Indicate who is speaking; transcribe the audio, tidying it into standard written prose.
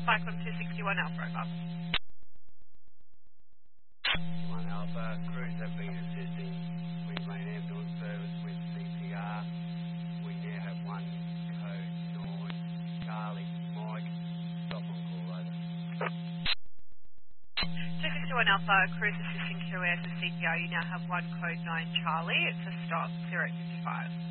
Speaker 1: Cyclone 261 Alpha, over.
Speaker 2: 1 Alpha, crews have been assisting Queensland Ambulance Service with CPR. We now have 1 code 9 Charlie Mike. Stop on call, over.
Speaker 1: 261 Alpha, crews assisting QS with CPR. You now have 1 code 9 Charlie. It's a stop 055.